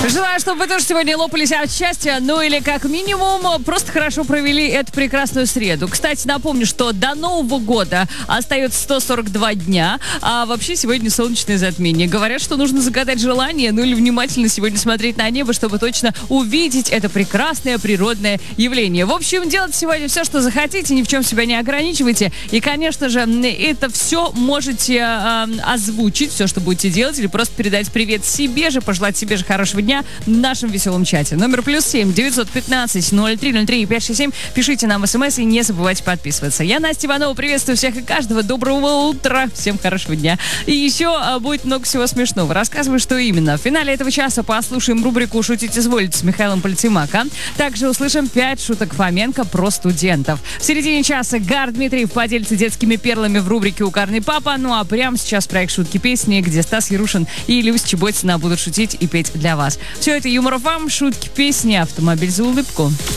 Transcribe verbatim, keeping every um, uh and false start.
Желаю, чтобы вы тоже сегодня лопались от счастья, ну или как минимум просто хорошо провели эту прекрасную среду. Кстати, напомню, что до Нового года остается сто сорок два дня, а вообще сегодня солнечное затмение. Говорят, что нужно загадать желание, ну или внимательно сегодня смотреть на небо, чтобы точно увидеть это прекрасное природное явление. В общем, делайте сегодня все, что захотите, ни в чем себя не ограничивайте. И, конечно же, это все можете э, озвучить, все, что будете делать, или просто передать привет себе же, пожелать себе же хорошего дня в нашем веселом чате. Номер плюс семь девятьсот пятнадцать ноль три ноль три пять шесть семь. Пишите нам смс и не забывайте подписываться. Я Настя Иванова, приветствую всех и каждого. Доброго утра, всем хорошего дня. И еще а, будет много всего смешного. Рассказываю, что именно. В финале этого часа послушаем рубрику «Шутить изволите» с Михаилом Полицеймака. Также услышим пять шуток Фоменко про студентов. В середине часа Гар Дмитриев поделится детскими перлами в рубрике «Укарный папа». Ну а прямо сейчас проект «Шутки песни», где Стас Ярушин и Люся Чеботина будут шутить и петь для вас. Все это Юмор ФМ, шутки, песни, автомобиль за улыбку.